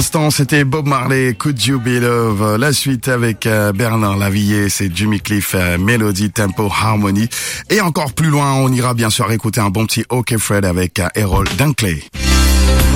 l'instant, c'était Bob Marley, Could You Be Love. La suite avec Bernard Lavilliers, c'est Jimmy Cliff, Mélodie, Tempo, Harmony. Et encore plus loin, on ira bien sûr écouter un bon petit OK Fred avec Errol Dunkley.